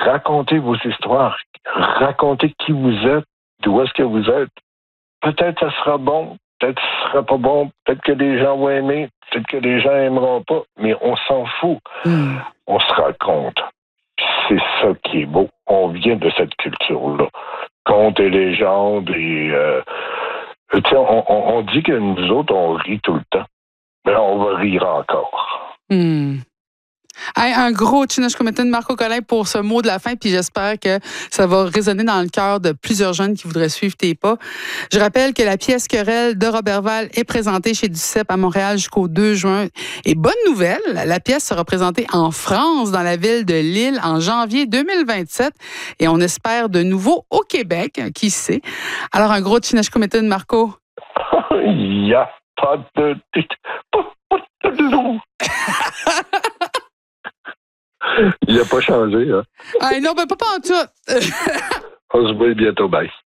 racontez vos histoires, racontez qui vous êtes, d'où est-ce que vous êtes. Peut-être que ça sera bon, peut-être que ce sera pas bon, peut-être que les gens vont aimer, peut-être que les gens aimeront pas, mais on s'en fout. On se raconte. C'est ça qui est beau. On vient de cette culture-là. Contes et légendes et... on dit que nous autres, on rit tout le temps. Mais on va rire encore. Hey, un gros Chineshkumitin, Marco Collin, pour ce mot de la fin, puis j'espère que ça va résonner dans le cœur de plusieurs jeunes qui voudraient suivre tes pas. Je rappelle que la pièce Querelle de Roberval est présentée chez Duceppe à Montréal jusqu'au 2 juin. Et bonne nouvelle, la pièce sera présentée en France, dans la ville de Lille, en janvier 2027. Et on espère de nouveau au Québec, qui sait. Alors, un gros Chineshkumitin, Marco. Il n'y a pas de loup. Il n'a pas changé, hein? Ah non, ben pas en tout. On se voit bientôt, bye.